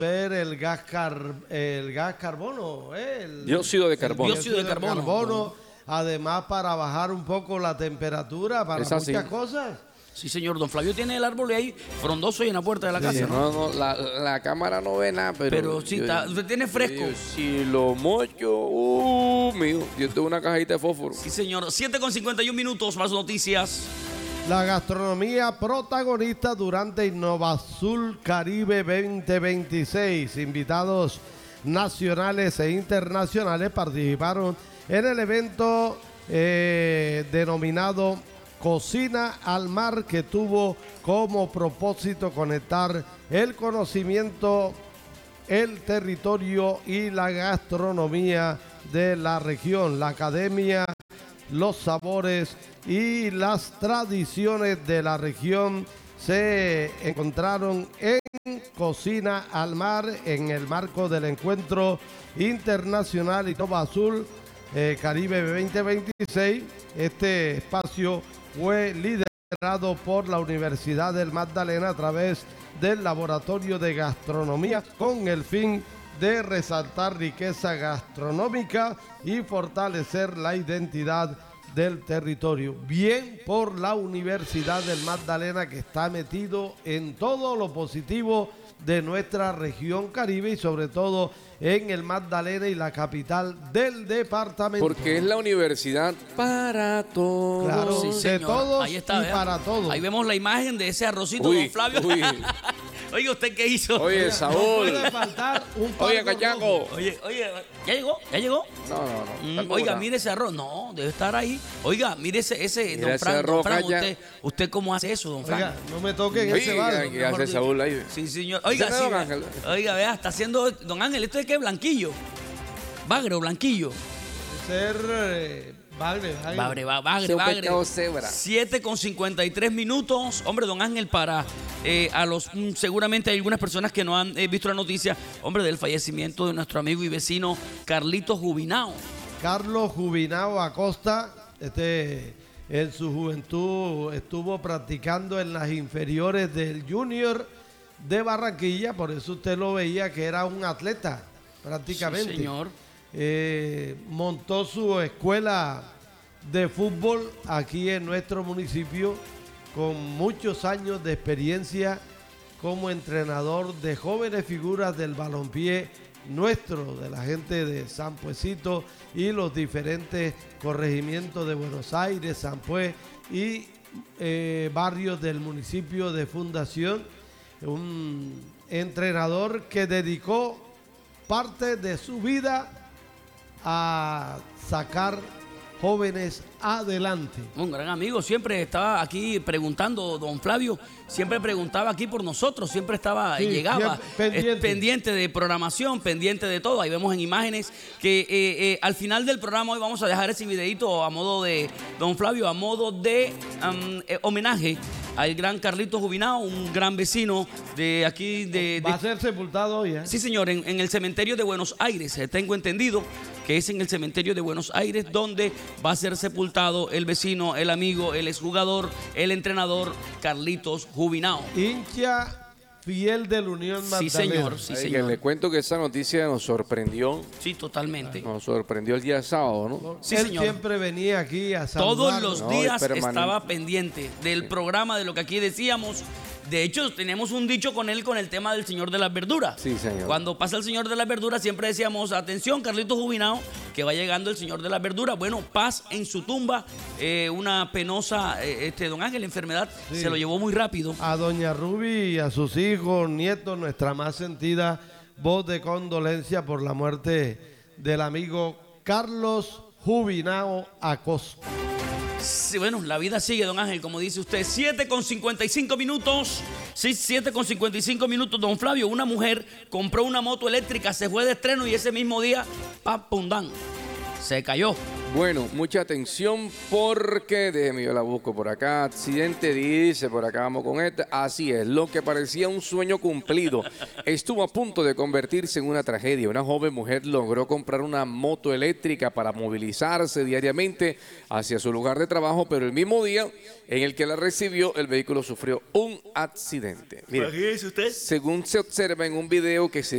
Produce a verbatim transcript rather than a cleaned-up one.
ver el gas car, el gas carbono, ¿eh? el dióxido de carbono. Dióxido de carbono. carbono. Además, para bajar un poco la temperatura, para muchas así. cosas. Sí, señor. Don Flavio tiene el árbol ahí frondoso y en la puerta de la sí, casa. No, no, la, la cámara no ve nada, pero... Pero sí, yo, está, usted tiene fresco. Yo, si lo mocho, uh, mío, yo tengo una cajita de fósforo. Sí, señor. siete con cincuenta y un minutos, más noticias. La gastronomía protagonista durante Innovazul Caribe veinte veintiséis. Invitados nacionales e internacionales participaron en el evento eh, denominado Cocina al Mar, que tuvo como propósito conectar el conocimiento, el territorio y la gastronomía de la región, la academia, los sabores y las tradiciones de la región se encontraron en Cocina al Mar en el marco del encuentro internacional Innovazul eh, Caribe veinte veintiséis. Este espacio fue liderado por la Universidad del Magdalena a través del Laboratorio de Gastronomía con el fin de resaltar riqueza gastronómica y fortalecer la identidad del territorio. Bien por la Universidad del Magdalena, que está metido en todo lo positivo de nuestra región Caribe y sobre todo en el Magdalena y la capital del departamento. Porque es la universidad para todos. Claro, sí, de todos ahí está, y vea. para todos. Ahí vemos la imagen de ese arrocito, uy, don Flavio. Uy. Oiga, ¿usted qué hizo? Oye, No Saúl. puede faltar un Oye, Cachaco. Oye, oye, ¿ya llegó? ¿Ya llegó? No, no, no. Mm, oiga, mire ese arroz. No, debe estar ahí. Oiga, mire ese, ese Mira don ese Fran, arroz, don Fran, calla. usted, ¿usted cómo hace eso, don Fran? Oiga, no me toquen Oiga, ese barco. ¿qué hace Saúl ahí? Sí, señor. Oiga, ¿Ese sí, no, don vea. Ángel? Oiga, vea, está haciendo, don Ángel, ¿esto es qué? Blanquillo. Bagre o blanquillo. Ser eh, bagre, bagre. Bagre, ba- bagre, Ese bagre. pescado cebra. siete con cincuenta y tres minutos. Hombre, don Ángel, para eh, a los mm, seguramente hay algunas personas que no han eh, visto la noticia, hombre, del fallecimiento de nuestro amigo y vecino Carlitos Jubinao. Carlos Jubinao Acosta, este, en su juventud estuvo practicando en las inferiores del Junior de Barranquilla, por eso usted lo veía que era un atleta prácticamente. Sí, señor. Eh, montó su escuela de fútbol aquí en nuestro municipio con muchos años de experiencia como entrenador de jóvenes figuras del balompié nuestro, de la gente de San Puesito y los diferentes corregimientos de Buenos Aires, San Pues y eh, barrios del municipio de Fundación. Un entrenador que dedicó parte de su vida a sacar jóvenes adelante. Un gran amigo, siempre estaba aquí preguntando, don Flavio, siempre preguntaba aquí por nosotros, siempre estaba, Sí, llegaba siempre pendiente. eh, pendiente de programación, pendiente de todo. Ahí vemos en imágenes que eh, eh, al final del programa hoy vamos a dejar ese videito a modo de, don Flavio, a modo de um, eh, homenaje al gran Carlitos Jubinao, un gran vecino de aquí de... Va de a ser sepultado hoy, ¿eh? Sí, señor, en, en el cementerio de Buenos Aires. Eh, tengo entendido que es en el cementerio de Buenos Aires donde va a ser sepultado el vecino, el amigo, el exjugador, el entrenador Carlitos Jubinao. Hincha fiel del Unión Magdalena. Sí, señor, sí, Ay, que señor. le cuento que esa noticia nos sorprendió. Sí, totalmente. Nos sorprendió el día sábado, ¿no? Sí, Él señor. siempre venía aquí a saludar. Todos los No, días es permanente. estaba pendiente del programa, de lo que aquí decíamos. De hecho, tenemos un dicho con él con el tema del Señor de las Verduras. Sí, señor. Cuando pasa el Señor de las Verduras, siempre decíamos, atención, Carlitos Jubinao, que va llegando el Señor de las Verduras. Bueno, paz en su tumba, eh, una penosa, eh, este don Ángel, enfermedad, Sí. se lo llevó muy rápido. A doña Ruby y a sus hijos, nietos, nuestra más sentida voz de condolencia por la muerte del amigo Carlos Jubinao Acosta. Sí, bueno, la vida sigue, don Ángel, como dice usted. siete con cincuenta y cinco minutos. Sí, siete con cincuenta y cinco minutos. Don Flavio, una mujer compró una moto eléctrica, se fue de estreno y ese mismo día, pa, pum, dan, se cayó. Bueno, mucha atención porque, déjeme yo la busco por acá, accidente dice, por acá vamos con esta, así es, lo que parecía un sueño cumplido estuvo a punto de convertirse en una tragedia. Una joven mujer logró comprar una moto eléctrica para movilizarse diariamente hacia su lugar de trabajo, pero el mismo día en el que la recibió, el vehículo sufrió un accidente. Mire, usted? según se observa en un video que se